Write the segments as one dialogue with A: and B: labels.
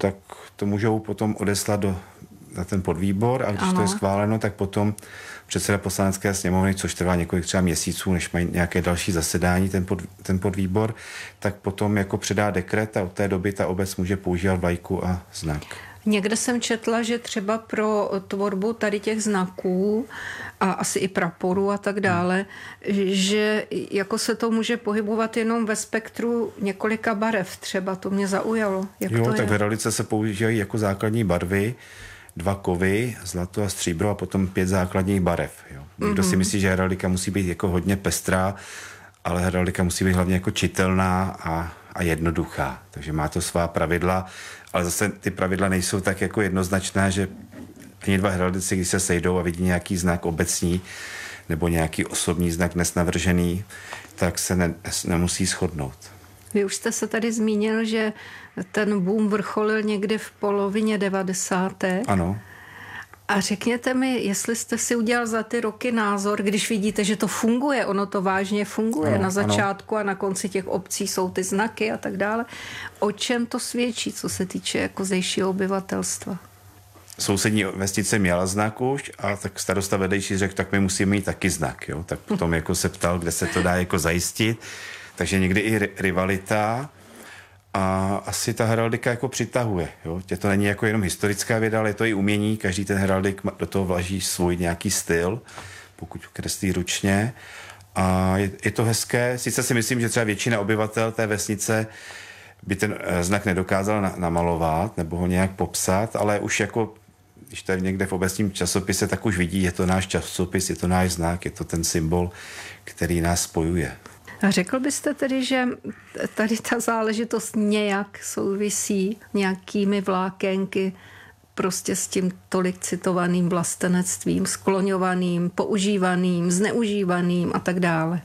A: tak to můžou potom odeslat na ten podvýbor a když to je schváleno, tak potom předseda Poslanecké sněmovny, což trvá několik třeba měsíců, než mají nějaké další zasedání, ten podvýbor, tak potom jako předá dekret a od té doby ta obec může používat vlajku a znak.
B: Někde jsem četla, že třeba pro tvorbu tady těch znaků a asi i praporů a tak dále, že jako se to může pohybovat jenom ve spektru několika barev. Třeba to mě zaujalo. Jak
A: jo,
B: to
A: tak
B: je?
A: v heraldice se používají jako základní barvy 2 kovy, zlato a stříbro a potom 5 základních barev. Jo. Někdo si myslí, že heraldika musí být jako hodně pestrá, ale heraldika musí být hlavně jako čitelná a jednoduchá. Takže má to svá pravidla, ale zase ty pravidla nejsou tak jako jednoznačné, že ani 2 heraldici, když se sejdou a vidí nějaký znak obecní nebo nějaký osobní znak dnes navržený, tak se nemusí shodnout.
B: Vy už jste se tady zmínil, že ten boom vrcholil někdy v polovině 90.
A: Ano.
B: A řekněte mi, jestli jste si udělal za ty roky názor, když vidíte, že to funguje, ono to vážně funguje, na začátku a na konci těch obcí jsou ty znaky a tak dále. O čem to svědčí, co se týče jako zdejšího obyvatelstva?
A: Sousední vesnice měla znak už a tak starosta vedejší řekl, tak my musíme mít taky znak. Jo? Tak potom jako se ptal, kde se to dá jako zajistit. Takže někdy i rivalita a asi ta heraldika jako přitahuje. Jo? To není jako jenom historická věda, ale je to i umění. Každý ten heraldik do toho vloží svůj nějaký styl, pokud kreslí ručně. A je to hezké. Sice si myslím, že třeba většina obyvatel té vesnice by ten znak nedokázal namalovat nebo ho nějak popsat, ale už jako když to je někde v obecním časopise, tak už vidí, je to náš časopis, je to náš znak, je to ten symbol, který nás spojuje.
B: A řekl byste tedy, že tady ta záležitost nějak souvisí nějakými vlákenky prostě s tím tolik citovaným vlastenectvím, skloňovaným, používaným, zneužívaným a tak dále?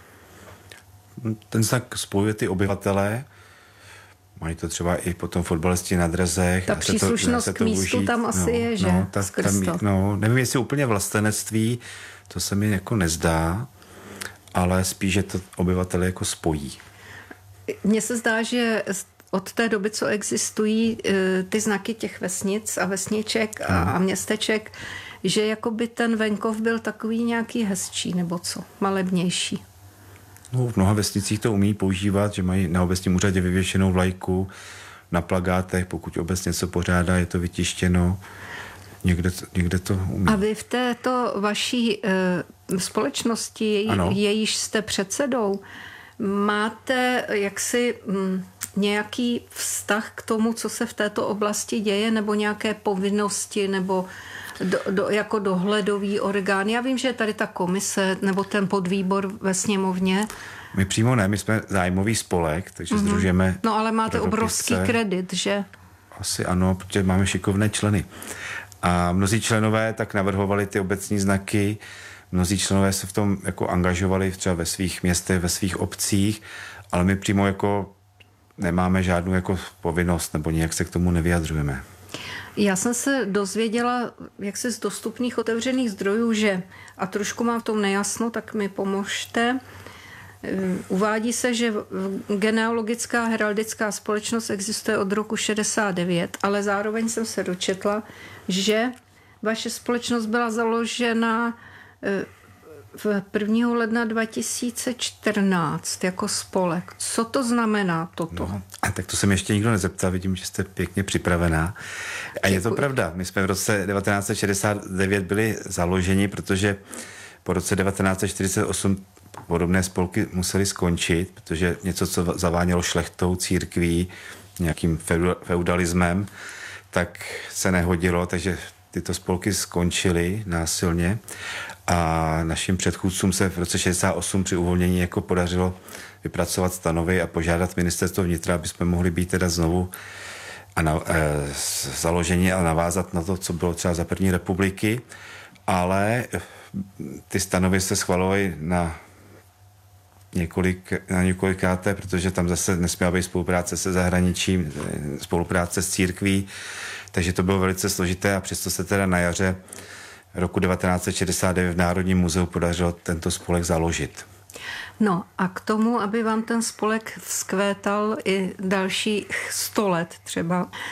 A: Ten znak spojuje ty obyvatele, mají to třeba i potom fotbalisti na dresech.
B: Ta příslušnost k místu užít. Tam asi je, že?
A: Nevím, jestli úplně vlastenectví, to se mi jako nezdá, ale spíš, že to obyvatele jako spojí.
B: Mně se zdá, že od té doby, co existují ty znaky těch vesnic a vesniček a městeček, že jakoby ten venkov byl takový nějaký hezčí, nebo co? Malebnější.
A: No, v mnoha vesnicích to umí používat, že mají na obecním úřadě vyvěšenou vlajku, na plakátech, pokud obec něco pořádá, je to vytištěno. Někde to umí.
B: A vy v této vaší společnosti, jejíž jste předsedou, máte jaksi nějaký vztah k tomu, co se v této oblasti děje, nebo nějaké povinnosti, nebo jako dohledový orgán? Já vím, že je tady ta komise, nebo ten podvýbor ve sněmovně.
A: My přímo ne, my jsme zájmový spolek, takže sdružujeme.
B: No ale máte obrovský kredit, že?
A: Asi ano, protože máme šikovné členy. A mnozí členové tak navrhovali ty obecní znaky, mnozí členové se v tom jako angažovali třeba ve svých městech, ve svých obcích, ale my přímo jako nemáme žádnou jako povinnost nebo nějak se k tomu nevyjadřujeme.
B: Já jsem se dozvěděla, jak se z dostupných otevřených zdrojů, že, a trošku mám v tom nejasno, tak mi pomožte, uvádí se, že genealogická heraldická společnost existuje od roku 69, ale zároveň jsem se dočetla, že vaše společnost byla založena v 1. ledna 2014 jako spolek. Co to znamená toto?
A: No, a tak to jsem ještě nikdo nezeptal, vidím, že jste pěkně připravená. A je to pravda, my jsme v roce 1969 byli založeni, protože po roce 1948 podobné spolky musely skončit, protože něco, co zavánělo šlechtou, církví, nějakým feudalismem, tak se nehodilo, takže tyto spolky skončily násilně a našim předchůdcům se v roce 68 při uvolnění jako podařilo vypracovat stanovy a požádat ministerstvo vnitra, aby jsme mohli být teda znovu založeni a navázat na to, co bylo třeba za první republiky, ale ty stanovy se schvalovaly na několikáté, protože tam zase nesměla být spolupráce se zahraničím, spolupráce s církví, takže to bylo velice složité a přesto se teda na jaře roku 1969 v Národním muzeu podařilo tento spolek založit.
B: No a k tomu, aby vám ten spolek vzkvétal i dalších 100 let třeba,